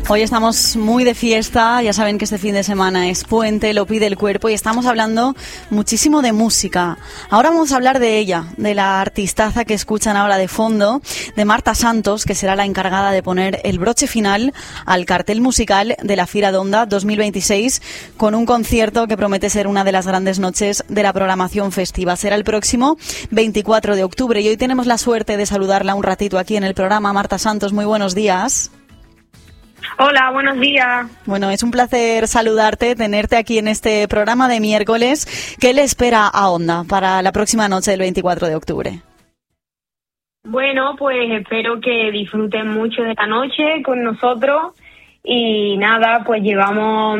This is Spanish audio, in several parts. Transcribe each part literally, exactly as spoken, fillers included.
Hoy estamos muy de fiesta, ya saben que este fin de semana es puente, lo pide el cuerpo y estamos hablando muchísimo de música. Ahora vamos a hablar de ella, de la artistaza que escuchan ahora de fondo, de Marta Santos, que será la encargada de poner el broche final al cartel musical de la Fira d'Onda dos mil veintiséis con un concierto que promete ser una de las grandes noches de la programación festiva. Será el próximo veinticuatro de octubre y hoy tenemos la suerte de saludarla un ratito aquí en el programa. Marta Santos, muy buenos días. Hola, buenos días. Bueno, es un placer saludarte, tenerte aquí en este programa de miércoles. ¿Qué le espera a Onda para la próxima noche del veinticuatro de octubre? Bueno, pues espero que disfruten mucho de esta noche con nosotros y nada, pues llevamos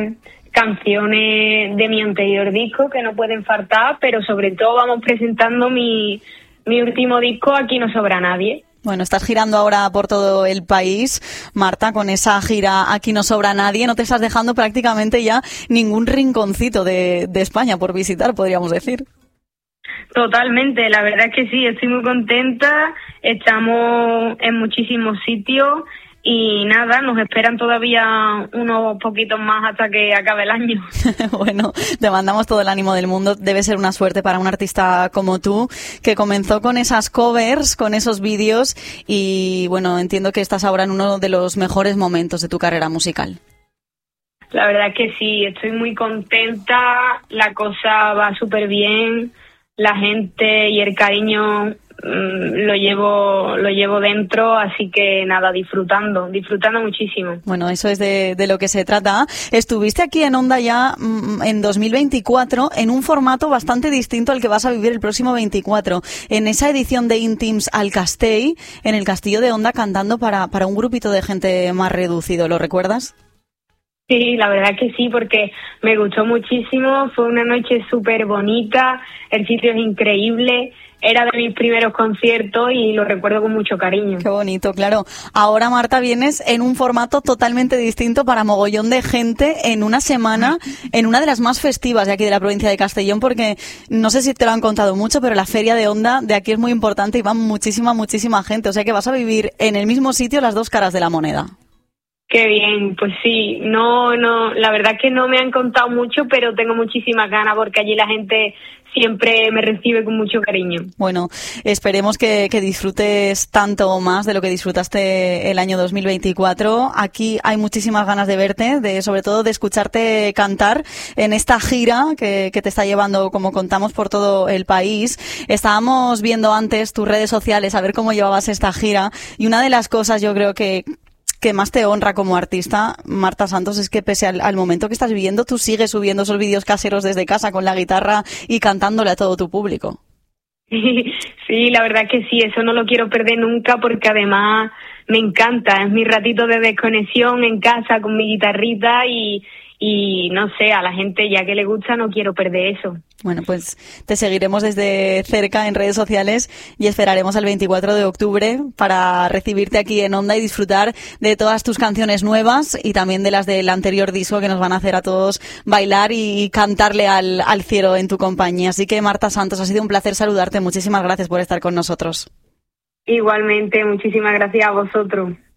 canciones de mi anterior disco que no pueden faltar, pero sobre todo vamos presentando mi, mi último disco, Aquí no sobra nadie. Bueno, estás girando ahora por todo el país, Marta, con esa gira Aquí no sobra nadie. No te estás dejando prácticamente ya ningún rinconcito de, de España por visitar, podríamos decir. Totalmente, la verdad es que sí, estoy muy contenta. Estamos en muchísimos sitios y nada, nos esperan todavía unos poquitos más hasta que acabe el año. Bueno, te mandamos todo el ánimo del mundo. Debe ser una suerte para un artista como tú, que comenzó con esas covers, con esos vídeos y, bueno, entiendo que estás ahora en uno de los mejores momentos de tu carrera musical. La verdad es que sí, estoy muy contenta, la cosa va súper bien, la gente y el cariño lo llevo lo llevo dentro, así que nada, disfrutando, disfrutando muchísimo. Bueno, eso es de, de lo que se trata. Estuviste aquí en Onda ya mm, en dos mil veinticuatro en un formato bastante distinto al que vas a vivir el próximo veinticuatro, en esa edición de Íntims al Castell, en el Castillo de Onda, cantando para, para un grupito de gente más reducido, ¿lo recuerdas? Sí, la verdad que sí, porque me gustó muchísimo, fue una noche súper bonita, el sitio es increíble, era de mis primeros conciertos y lo recuerdo con mucho cariño. Qué bonito, claro. Ahora, Marta, vienes en un formato totalmente distinto para mogollón de gente en una semana, en una de las más festivas de aquí de la provincia de Castellón, porque no sé si te lo han contado mucho, pero la Feria de Onda de aquí es muy importante y va muchísima, muchísima gente, o sea que vas a vivir en el mismo sitio las dos caras de la moneda. Qué bien, pues sí, no, no, la verdad que no me han contado mucho, pero tengo muchísimas ganas porque allí la gente siempre me recibe con mucho cariño. Bueno, esperemos que, que disfrutes tanto o más de lo que disfrutaste el año dos mil veinticuatro. Aquí hay muchísimas ganas de verte, de sobre todo de escucharte cantar en esta gira que, que te está llevando, como contamos, por todo el país. Estábamos viendo antes tus redes sociales a ver cómo llevabas esta gira y una de las cosas yo creo que que más te honra como artista, Marta Santos, es que pese al, al momento que estás viviendo, tú sigues subiendo esos vídeos caseros desde casa con la guitarra y cantándole a todo tu público. Sí, la verdad que sí, eso no lo quiero perder nunca porque además me encanta, es mi ratito de desconexión en casa con mi guitarrita y, y no sé, a la gente ya que le gusta no quiero perder eso. Bueno, pues te seguiremos desde cerca en redes sociales y esperaremos al veinticuatro de octubre para recibirte aquí en Onda y disfrutar de todas tus canciones nuevas y también de las del anterior disco que nos van a hacer a todos bailar y cantarle al, al cielo en tu compañía. Así que, Marta Santos, ha sido un placer saludarte. Muchísimas gracias por estar con nosotros. Igualmente, muchísimas gracias a vosotros.